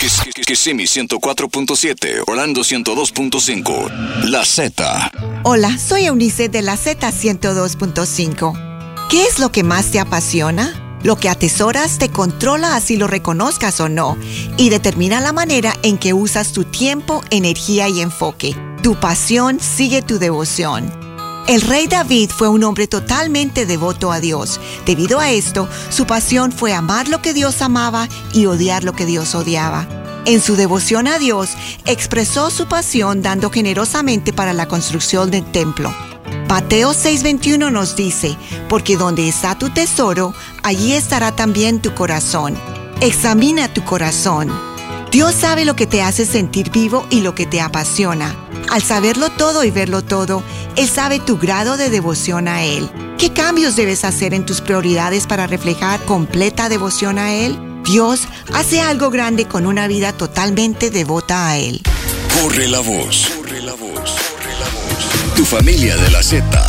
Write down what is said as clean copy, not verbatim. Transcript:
Kissimmee 104.7, Orlando 102.5, La Z. Hola, soy Eunice de La Z 102.5. ¿Qué es lo que más te apasiona? Lo que atesoras te controla así lo reconozcas o no y determina la manera en que usas tu tiempo, energía y enfoque. Tu pasión sigue tu devoción. El rey David fue un hombre totalmente devoto a Dios. Debido a esto, su pasión fue amar lo que Dios amaba y odiar lo que Dios odiaba. En su devoción a Dios, expresó su pasión dando generosamente para la construcción del templo. Mateo 6:21 nos dice, porque donde está tu tesoro, allí estará también tu corazón. Examina tu corazón. Dios sabe lo que te hace sentir vivo y lo que te apasiona. Al saberlo todo y verlo todo, Él sabe tu grado de devoción a Él. ¿Qué cambios debes hacer en tus prioridades para reflejar completa devoción a Él? Dios hace algo grande con una vida totalmente devota a Él. Corre la voz. Corre la voz. Corre la voz. Tu familia de La Z.